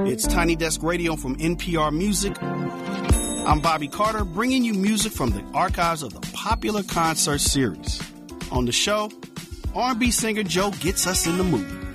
It's Tiny Desk Radio from NPR Music. I'm Bobby Carter, bringing you music from the archives of the popular concert series. On the show, R&B singer Joe gets us in the mood.